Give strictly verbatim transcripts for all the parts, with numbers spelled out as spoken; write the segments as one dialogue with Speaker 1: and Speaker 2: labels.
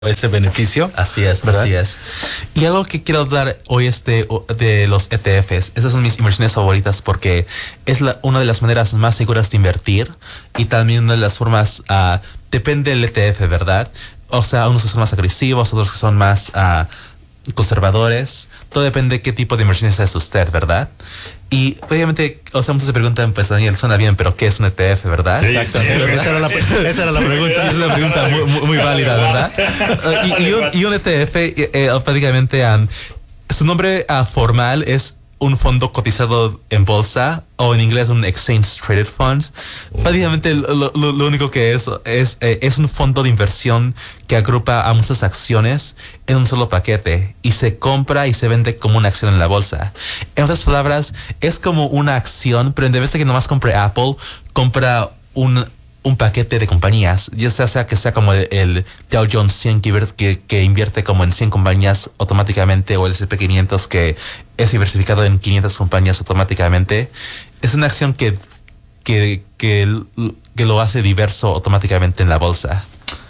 Speaker 1: ese beneficio.
Speaker 2: Así es,
Speaker 1: ¿verdad?
Speaker 2: así es. Y algo que quiero hablar hoy es de, de los E T Fs. Esas son mis inversiones favoritas porque es la, una de las maneras más seguras de invertir y también una de las formas, uh, depende del E T F, ¿verdad? O sea, unos que son más agresivos, otros que son más uh, conservadores. Todo depende de qué tipo de inversiones es usted, ¿verdad? Y obviamente, o sea, muchos se preguntan, pues Daniel, suena bien, pero ¿qué es un E T F, verdad?
Speaker 1: Sí, exactamente. Esa era la, esa era la pregunta.
Speaker 2: Es una pregunta muy, muy, muy válida, ¿verdad? Uh, y, y, un, y un E T F, eh, eh, prácticamente, um, su nombre uh, formal es un fondo cotizado en bolsa, o en inglés un Exchange Traded Funds. Prácticamente lo, lo, lo único que es es, eh, es un fondo de inversión que agrupa a muchas acciones en un solo paquete y se compra y se vende como una acción en la bolsa. En otras palabras, es como una acción, pero en vez de que nomás compre Apple, compra un un paquete de compañías, ya sea, sea que sea como el, el Dow Jones cien que, que, que invierte como en cien compañías automáticamente, o el S and P quinientos que es diversificado en quinientas compañías automáticamente. Es una acción que, que, que, que lo hace diverso automáticamente en la bolsa.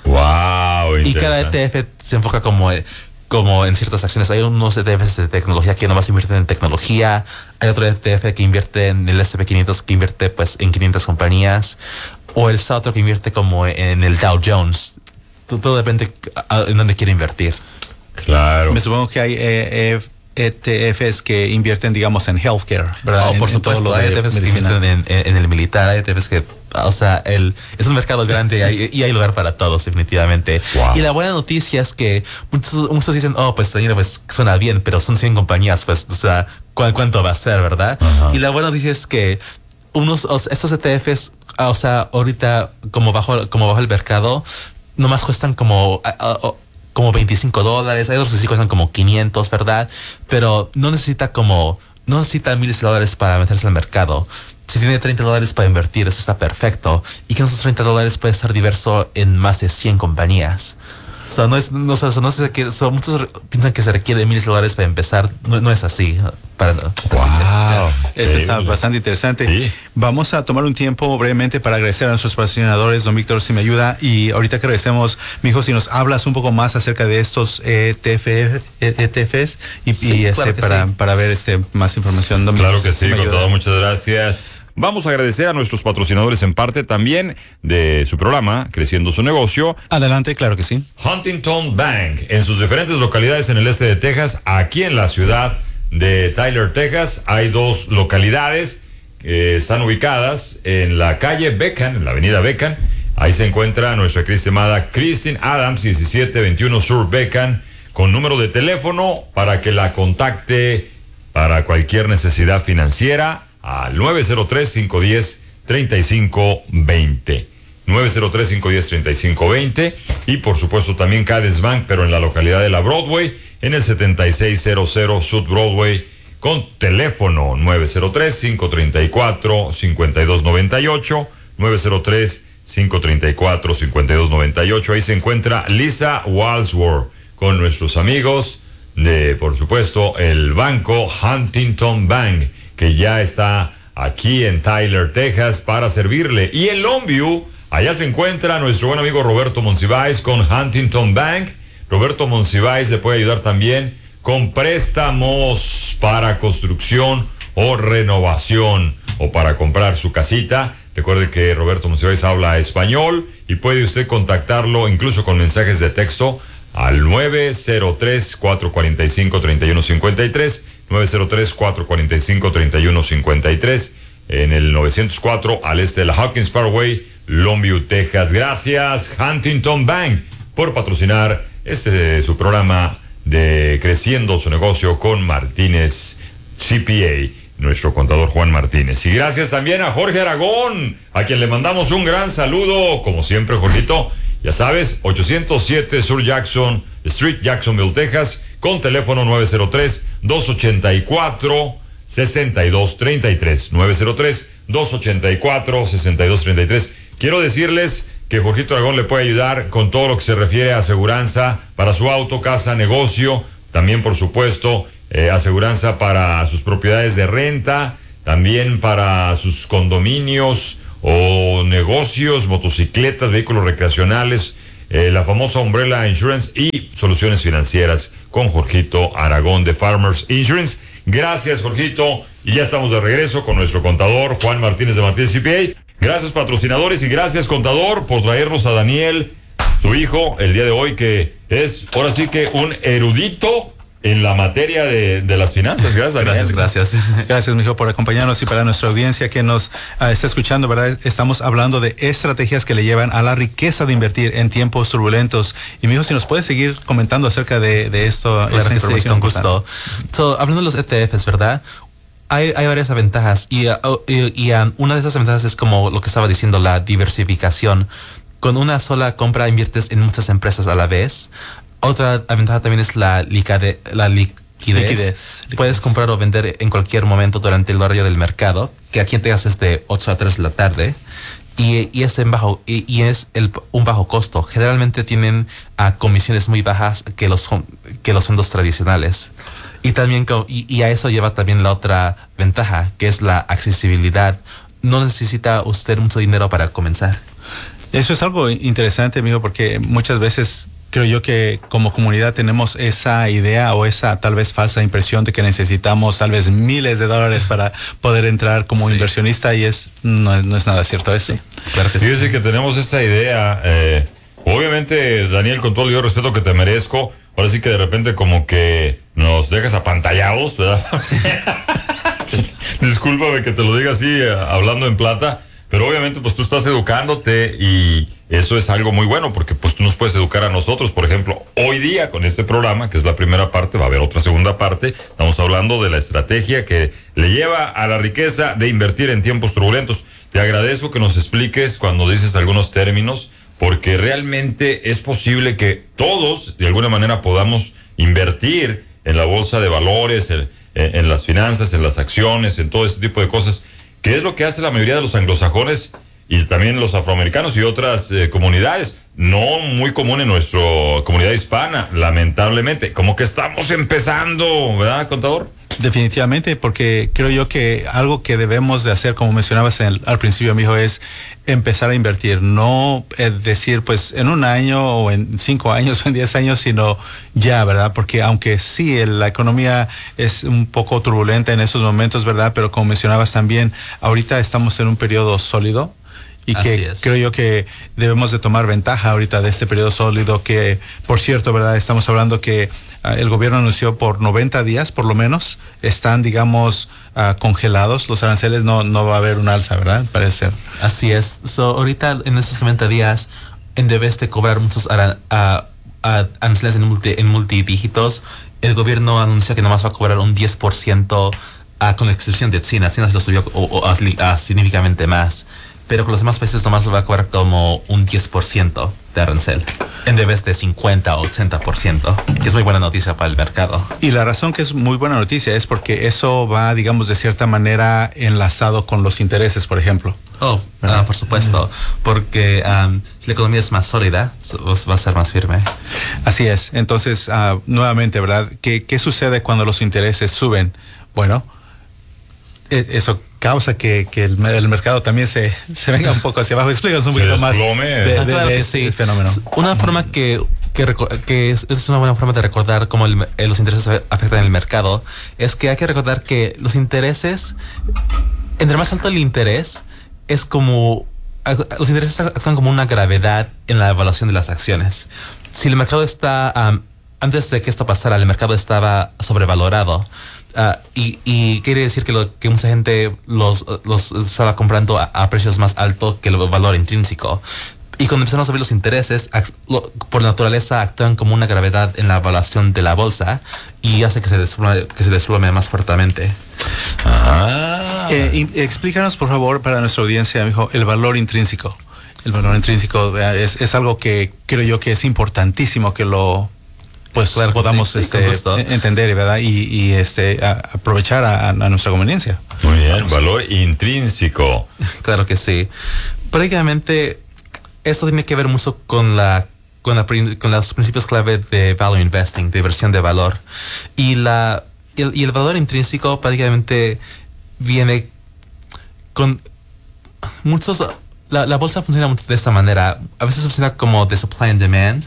Speaker 3: Wow,
Speaker 2: y cada E T F se enfoca como... como en ciertas acciones. Hay unos E T Fs de tecnología que nomás invierten en tecnología. Hay otro E T F que invierte en el S and P quinientos, que invierte pues en quinientas compañías. O el otro que invierte como en el Dow Jones. Todo depende en dónde quiere invertir.
Speaker 3: Claro.
Speaker 1: Me supongo que hay eh, eh, E T Fs que invierten, digamos, en healthcare, ¿verdad?
Speaker 2: Oh, por
Speaker 1: en,
Speaker 2: supuesto,
Speaker 1: en todo lo
Speaker 2: hay
Speaker 1: de
Speaker 2: E T Fs
Speaker 1: medicina.
Speaker 2: que invierten en, en, en el militar, hay E T Fs que, o sea, el, es un mercado grande y hay, y hay lugar para todos, definitivamente.
Speaker 3: Wow.
Speaker 2: Y la buena noticia es que muchos, muchos dicen, oh, pues, pues suena bien, pero son cien compañías, pues, o sea, ¿cu ¿cuánto va a ser, verdad?
Speaker 3: Ajá.
Speaker 2: Y la buena noticia es que unos, o sea, estos E T Fs, o sea, ahorita, como bajo, como bajo el mercado, nomás cuestan como... Uh, uh, como veinticinco dólares, hay otros que sí cuestan como quinientos, ¿verdad? Pero no necesita como, no necesita miles de dólares para meterse al mercado. Si tiene treinta dólares para invertir, eso está perfecto. Y que esos treinta dólares puede estar diverso en más de cien compañías. O sea, no es, no, o sea, no se requiere, so, muchos piensan que se requiere miles de dólares para empezar. No, no es así. Para,
Speaker 3: Wow.
Speaker 1: Eso está bastante interesante.
Speaker 3: Sí.
Speaker 1: Vamos a tomar un tiempo brevemente para agradecer a nuestros patrocinadores. Don Víctor, si me ayuda. Y ahorita que regresemos, mijo, si nos hablas un poco más acerca de estos E T F, E T Fs y,
Speaker 2: Sí,
Speaker 1: y este,
Speaker 2: claro que
Speaker 1: para,
Speaker 2: sí.
Speaker 1: para ver este, más información. Don
Speaker 3: Claro
Speaker 1: Mijo,
Speaker 3: que
Speaker 1: si
Speaker 3: sí,
Speaker 1: me
Speaker 3: con
Speaker 1: ayuda.
Speaker 3: todo, muchas gracias. Vamos a agradecer a nuestros patrocinadores en parte también de su programa, Creciendo su Negocio.
Speaker 1: Adelante, claro que sí.
Speaker 3: Huntington Bank, en sus diferentes localidades en el este de Texas, aquí en la ciudad de Tyler, Texas, hay dos localidades que están ubicadas en la calle Beacon, en la avenida Beacon. Ahí se encuentra nuestra querida estimada Christine Adams, diecisiete veintiuno Sur Beacon, con número de teléfono para que la contacte para cualquier necesidad financiera al nueve cero tres, cinco uno cero, tres cinco dos cero. nueve cero tres, cinco uno cero, tres cinco dos cero. Y por supuesto también Cadence Bank, pero en la localidad de la Broadway, en el setenta y seis cero cero South Broadway, con teléfono nueve cero tres, cinco tres cuatro, cinco dos nueve ocho, nueve cero tres, cinco tres cuatro, cinco dos nueve ocho. Ahí se encuentra Lisa Walsworth con nuestros amigos de, por supuesto, el banco Huntington Bank, que ya está aquí en Tyler, Texas, para servirle. Y en Longview, allá se encuentra nuestro buen amigo Roberto Monsiváis con Huntington Bank. Roberto Monsiváis le puede ayudar también con préstamos para construcción o renovación, o para comprar su casita. Recuerde que Roberto Monsiváis habla español y puede usted contactarlo incluso con mensajes de texto al nueve cero tres, cuatro cuatro cinco, tres uno cinco tres, nueve cero tres, cuatro cuatro cinco, tres uno cinco tres, en el novecientos cuatro al este de la Hawkins Parkway, Longview, Texas. Gracias Huntington Bank por patrocinar este su programa de Creciendo su Negocio con Martínez C P A, nuestro contador Juan Martínez. Y gracias también a Jorge Aragón, a quien le mandamos un gran saludo, como siempre, Jorgito. Ya sabes, ochocientos siete Sur Jackson Street, Jacksonville, Texas, con teléfono nueve cero tres, dos ocho cuatro, seis dos tres tres, nueve cero tres, dos ocho cuatro, seis dos tres tres. Quiero decirles que Jorgito Aragón le puede ayudar con todo lo que se refiere a aseguranza para su auto, casa, negocio, también por supuesto eh, aseguranza para sus propiedades de renta, también para sus condominios o negocios, motocicletas, vehículos recreacionales, eh, la famosa Umbrella Insurance y soluciones financieras con Jorgito Aragón de Farmers Insurance. Gracias, Jorgito, y ya estamos de regreso con nuestro contador Juan Martínez de Martínez C P A. Gracias, patrocinadores, y gracias, contador, por traernos a Daniel, su hijo, el día de hoy, que es ahora sí que un erudito en la materia de, de las finanzas. Gracias, Daniel.
Speaker 2: Gracias, gracias.
Speaker 1: Gracias, mijo, por acompañarnos, y para nuestra audiencia que nos uh, está escuchando, ¿verdad? Estamos hablando de estrategias que le llevan a la riqueza de invertir en tiempos turbulentos. Y, mijo, si nos puedes seguir comentando acerca de, de esto.
Speaker 2: Claro que sí, con gusto. So, hablando de los E T Fs, ¿verdad? Hay, hay varias ventajas y, uh, y, y um, una de esas ventajas es como lo que estaba diciendo, la diversificación. Con una sola compra inviertes en muchas empresas a la vez. Otra ventaja también es la, licade, la liquidez. Liquidez. Puedes comprar o vender en cualquier momento durante el horario del mercado, que aquí en Texas es de ocho a tres de la tarde. Y, y es, en bajo, y, y es el, un bajo costo. Generalmente tienen uh, comisiones muy bajas que los, que los fondos tradicionales. Y, también, y, y a eso lleva también la otra ventaja, que es la accesibilidad. No necesita usted mucho dinero para comenzar.
Speaker 1: Eso es algo interesante, amigo, porque muchas veces creo yo que como comunidad tenemos esa idea o esa tal vez falsa impresión de que necesitamos tal vez miles de dólares para poder entrar como sí. inversionista, y es no, no es nada cierto eso. Sí.
Speaker 3: Claro que sí. Fíjese que tenemos esa idea. Eh, obviamente, Daniel, con todo el respeto que te merezco, ahora sí que de repente como que nos dejas apantallados, ¿verdad? Discúlpame que te lo diga así, eh, hablando en plata. Pero obviamente pues tú estás educándote y eso es algo muy bueno, porque pues tú nos puedes educar a nosotros. Por ejemplo, hoy día con este programa, que es la primera parte, va a haber otra segunda parte, estamos hablando de la estrategia que le lleva a la riqueza de invertir en tiempos turbulentos. Te agradezco que nos expliques cuando dices algunos términos, porque realmente es posible que todos de alguna manera podamos invertir en la bolsa de valores, en, en las finanzas, en las acciones, en todo este tipo de cosas, que es lo que hace la mayoría de los anglosajones y también los afroamericanos y otras eh, comunidades, no muy común en nuestra comunidad hispana, lamentablemente. Como que estamos empezando, ¿verdad, contador?
Speaker 1: Definitivamente, porque creo yo que algo que debemos de hacer, como mencionabas en el, al principio, mijo, es empezar a invertir. No es decir, pues, en un año o en cinco años o en diez años, sino ya, ¿verdad? Porque aunque sí, el, la economía es un poco turbulenta en estos momentos, ¿verdad? Pero como mencionabas también, ahorita estamos en un periodo sólido. Y que creo yo que debemos de tomar ventaja ahorita de este periodo sólido, que, por cierto, ¿verdad? Estamos hablando que uh, el gobierno anunció por noventa días, por lo menos, están, digamos, uh, congelados los aranceles, no, no va a haber un alza, ¿verdad? Parece ser.
Speaker 2: Así es. So, ahorita, en estos noventa días, en vez de cobrar muchos aran, uh, uh, aranceles en, multi, en multidígitos, el gobierno anunció que nomás va a cobrar un diez por ciento uh, con la excepción de China. China se lo subió o, o, uh, uh, significativamente más. Pero con los demás países nomás va a cobrar como un diez por ciento de arancel, en vez de cincuenta o ochenta por ciento, que es muy buena noticia para el mercado.
Speaker 1: Y la razón que es muy buena noticia es porque eso va, digamos, de cierta manera enlazado con los intereses, por ejemplo.
Speaker 2: Oh, uh, por supuesto, porque um, si la economía es más sólida, va a ser más firme.
Speaker 1: Así es. Entonces, uh, nuevamente, ¿verdad? ¿Qué, ¿Qué sucede cuando los intereses suben? Bueno, eso causa que, que el, el mercado también se, se venga un poco hacia abajo. Explícanos un poquito más de, de,
Speaker 2: ah, claro
Speaker 1: de
Speaker 2: que
Speaker 1: este
Speaker 2: sí.
Speaker 1: fenómeno.
Speaker 2: Una forma que, que, que es, es una buena forma de recordar cómo el, los intereses afectan el mercado es que hay que recordar que los intereses, entre más alto el interés, es como los intereses actúan como una gravedad en la evaluación de las acciones. Si el mercado está, um, antes de que esto pasara, el mercado estaba sobrevalorado. Uh, y, y quiere decir que, lo, que mucha gente los, los estaba comprando a, a precios más altos que el valor intrínseco. Y cuando empezaron a subir los intereses, act, lo, por naturaleza actúan como una gravedad en la evaluación de la bolsa y hace que se desplome, que se desplome más fuertemente.
Speaker 1: Ah. Eh, y, explícanos, por favor, para nuestra audiencia, mijo, el valor intrínseco. El valor intrínseco es, es algo que creo yo que es importantísimo que lo... pues claro, podamos sí, sí, este, entender, ¿verdad? Y, y este a, aprovechar a, a nuestra conveniencia.
Speaker 3: Muy bien, valor intrínseco.
Speaker 2: Claro que sí. Prácticamente esto tiene que ver mucho con la con, la, con los principios clave de value investing, de inversión de valor. Y la el, y el valor intrínseco prácticamente viene con muchos la, la bolsa funciona mucho de esta manera. A veces funciona como de supply and demand.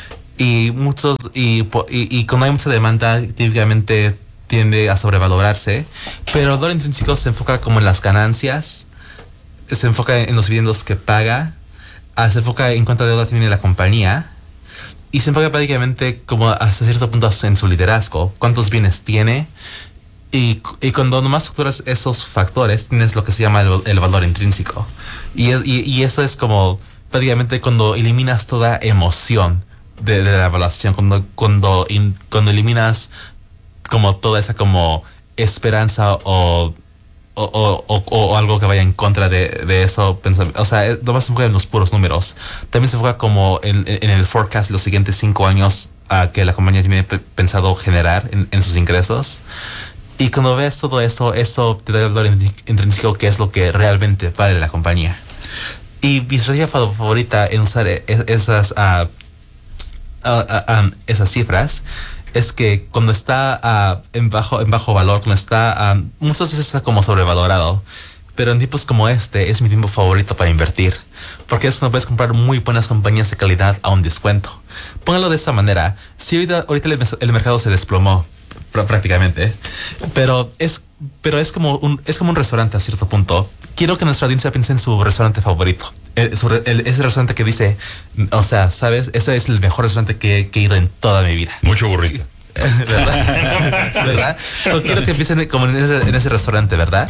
Speaker 2: Y muchos, y, y, y cuando hay mucha demanda, típicamente tiende a sobrevalorarse. Pero el valor intrínseco se enfoca como en las ganancias, se enfoca en los dividendos que paga, se enfoca en cuánta deuda tiene la compañía, y se enfoca prácticamente como hasta cierto punto en su liderazgo, cuántos bienes tiene. Y, y cuando nomás facturas esos factores, tienes lo que se llama el, el valor intrínseco. Y, y, y eso es como prácticamente cuando eliminas toda emoción de, de la evaluación, cuando, cuando, in, cuando eliminas como toda esa como esperanza o, o, o, o, o algo que vaya en contra de, de eso. O sea, nomás se enfoca en los puros números. También se enfoca como en, en el forecast de los siguientes cinco años a que la compañía tiene pensado generar en, en sus ingresos. Y cuando ves todo esto, eso te da el valor intrínseco, que es lo que realmente vale la compañía. Y mi estrategia favorita en usar esas, uh, uh, uh, um, esas cifras es que cuando está uh, en, bajo, en bajo valor, cuando está, um, muchas veces está como sobrevalorado. Pero en tiempos como este es mi tiempo favorito para invertir, porque es cuando puedes comprar muy buenas compañías de calidad a un descuento. Póngalo de esta manera. Si ahorita, ahorita el, el mercado se desplomó prácticamente, pero es pero es como un es como un restaurante a cierto punto. Quiero que nuestra audiencia piense en su restaurante favorito, el, su, el, ese restaurante que dice, o sea, sabes, ese es el mejor restaurante que, que he ido en toda mi vida.
Speaker 3: Mucho burrito.
Speaker 2: ¿Verdad? ¿Verdad? So, quiero que piensen como en ese, en ese restaurante, ¿verdad?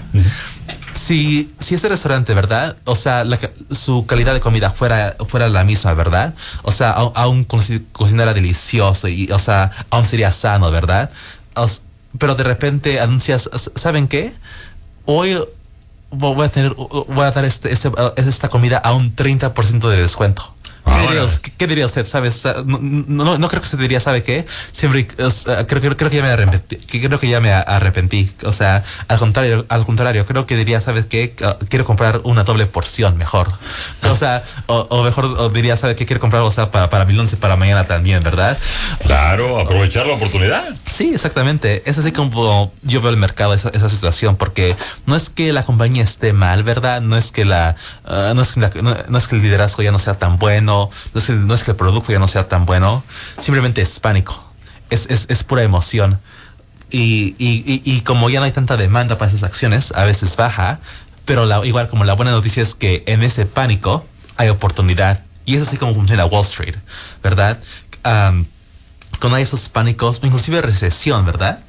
Speaker 2: Si, si ese restaurante, ¿verdad? O sea, la, su calidad de comida fuera, fuera la misma, ¿verdad? O sea, aún cocinara delicioso y, o sea, aún sería sano, ¿verdad? Os, pero de repente anuncias, ¿saben qué? Hoy voy a tener, voy a dar este, este, esta comida a un treinta por ciento de descuento. ¿Qué diría, ¿Qué, ¿Qué diría usted? ¿Sabes? No, no, no creo que usted diría, ¿sabe qué? Siempre, o sea, creo, creo, creo que ya me arrepentí. Creo que ya me arrepentí. O sea, al contrario, al contrario, creo que diría, ¿sabes qué? Quiero comprar una doble porción mejor. O sea, o, o mejor o diría, ¿sabe qué? Quiero comprar, o sea, para, para mi once para mañana también, ¿verdad?
Speaker 3: Claro, aprovechar la oportunidad.
Speaker 2: Sí, exactamente. Es así como yo veo el mercado, esa, esa situación, porque no es que la compañía esté mal, ¿verdad? No es que la, uh, no, es que la no, no es que el liderazgo ya no sea tan bueno. No es, que, no es que el producto ya no sea tan bueno, simplemente es pánico, es, es, es pura emoción. Y, y, y, y como ya no hay tanta demanda para esas acciones, a veces baja, pero la, igual como la buena noticia es que en ese pánico hay oportunidad. Y es así como funciona Wall Street, ¿verdad? Um, cuando hay esos pánicos, o inclusive recesión, ¿verdad?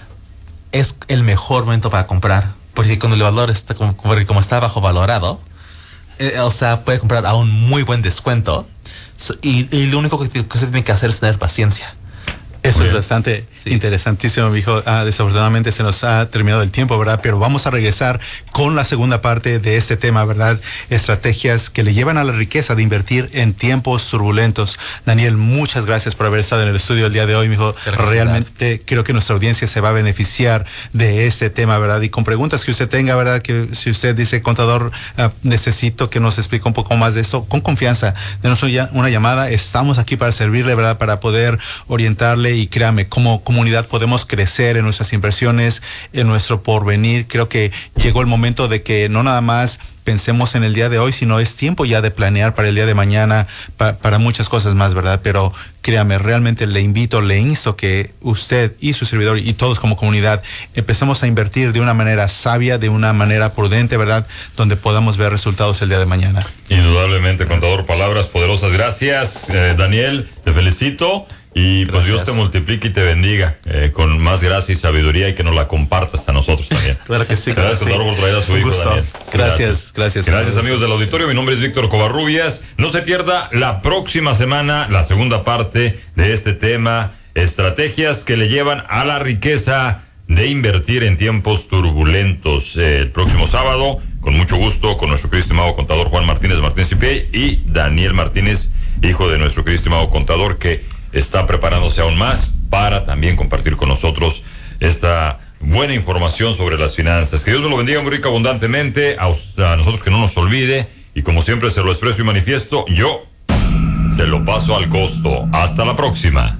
Speaker 2: Es el mejor momento para comprar, porque cuando el valor está como, como está bajo valorado, Eh, o sea, puede comprar a un muy buen descuento, so, y, y lo único que, que se tiene que hacer es tener paciencia.
Speaker 1: Eso es bastante sí. interesantísimo, mi hijo. Ah, desafortunadamente se nos ha terminado el tiempo, ¿verdad? Pero vamos a regresar con la segunda parte de este tema, ¿verdad? Estrategias que le llevan a la riqueza de invertir en tiempos turbulentos. Daniel, muchas gracias por haber estado en el estudio el día de hoy, mi hijo. Realmente creo que nuestra audiencia se va a beneficiar de este tema, ¿verdad? Y con preguntas que usted tenga, ¿verdad? Que si usted dice, contador, uh, necesito que nos explique un poco más de eso, con confianza, denos una llamada. Estamos aquí para servirle, ¿verdad? Para poder orientarle. Y créame, como comunidad podemos crecer en nuestras inversiones, en nuestro porvenir. Creo que llegó el momento de que no nada más pensemos en el día de hoy, sino es tiempo ya de planear para el día de mañana, pa, para muchas cosas más, ¿verdad? Pero créame, realmente le invito, le insto que usted y su servidor y todos como comunidad empecemos a invertir de una manera sabia, de una manera prudente, ¿verdad? Donde podamos ver resultados el día de mañana.
Speaker 3: Indudablemente, contador, palabras poderosas. Gracias, eh, Daniel, te felicito. Y pues gracias. Dios te multiplique y te bendiga eh, con más gracia y sabiduría, y que nos la compartas a nosotros también.
Speaker 2: Claro que sí.
Speaker 3: Gracias,
Speaker 2: claro
Speaker 3: sí. por traer a su
Speaker 2: Un
Speaker 3: hijo,
Speaker 2: gusto.
Speaker 3: Daniel.
Speaker 1: Gracias, gracias. Gracias,
Speaker 3: gracias amigos del auditorio. Mi nombre es Víctor Covarrubias. No se pierda la próxima semana la segunda parte de este tema, estrategias que le llevan a la riqueza de invertir en tiempos turbulentos. Eh, el próximo sábado, con mucho gusto, con nuestro querido estimado contador Juan Martínez Martínez C P y Daniel Martínez, hijo de nuestro querido estimado contador, que está preparándose aún más para también compartir con nosotros esta buena información sobre las finanzas. Que Dios me lo bendiga muy rico, abundantemente, a, a nosotros que no nos olvide, y como siempre se lo expreso y manifiesto, yo se lo paso al costo. Hasta la próxima.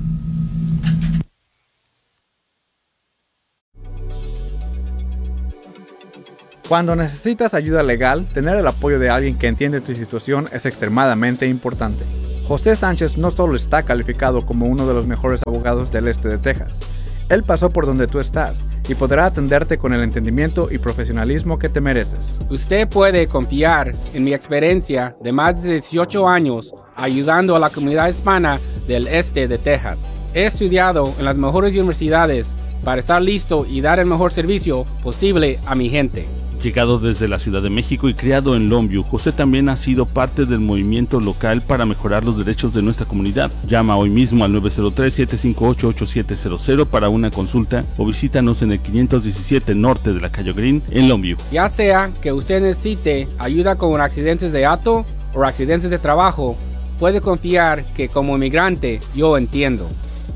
Speaker 4: Cuando necesitas ayuda legal, tener el apoyo de alguien que entiende tu situación es extremadamente importante. José Sánchez no solo está calificado como uno de los mejores abogados del este de Texas, él pasó por donde tú estás y podrá atenderte con el entendimiento y profesionalismo que te mereces.
Speaker 5: Usted puede confiar en mi experiencia de más de dieciocho años ayudando a la comunidad hispana del este de Texas. He estudiado en las mejores universidades para estar listo y dar el mejor servicio posible a mi gente.
Speaker 6: Llegado desde la Ciudad de México y criado en Longview, José también ha sido parte del movimiento local para mejorar los derechos de nuestra comunidad. Llama hoy mismo al nueve cero tres, siete cinco ocho, ocho siete cero cero para una consulta o visítanos en el quinientos diecisiete norte de la calle Green en Longview.
Speaker 5: Ya sea que usted necesite ayuda con accidentes de auto o accidentes de trabajo, puede confiar que como inmigrante yo entiendo.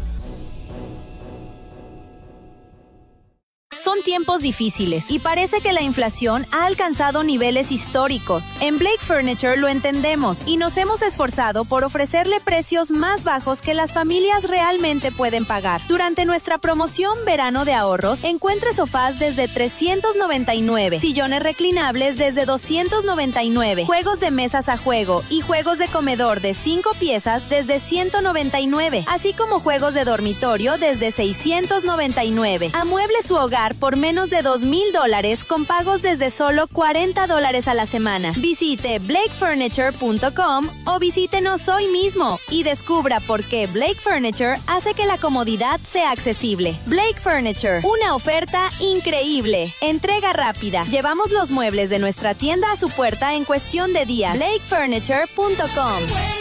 Speaker 7: Son tiempos difíciles y parece que la inflación ha alcanzado niveles históricos. En Blake Furniture lo entendemos y nos hemos esforzado por ofrecerle precios más bajos que las familias realmente pueden pagar. Durante nuestra promoción Verano de Ahorros, encuentre sofás desde trescientos noventa y nueve, sillones reclinables desde doscientos noventa y nueve, juegos de mesas a juego y juegos de comedor de cinco piezas desde ciento noventa y nueve, así como juegos de dormitorio desde seiscientos noventa y nueve. Amueble su hogar por menos de dos mil dólares con pagos desde solo cuarenta dólares a la semana. Visite blake furniture punto com o visítenos hoy mismo y descubra por qué Blake Furniture hace que la comodidad sea accesible. Blake Furniture, una oferta increíble. Entrega rápida. Llevamos los muebles de nuestra tienda a su puerta en cuestión de días. blake furniture punto com